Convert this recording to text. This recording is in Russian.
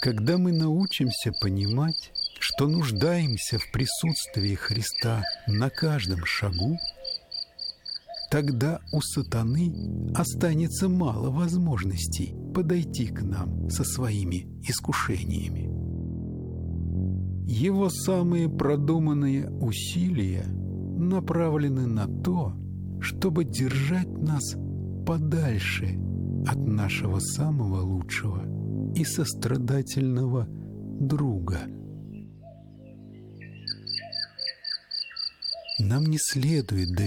Когда мы научимся понимать, что нуждаемся в присутствии Христа на каждом шагу, тогда у сатаны останется мало возможностей подойти к нам со своими искушениями. Его самые продуманные усилия направлены на то, чтобы держать нас подальше от нашего самого лучшего и сострадательного друга. Нам не следует доверять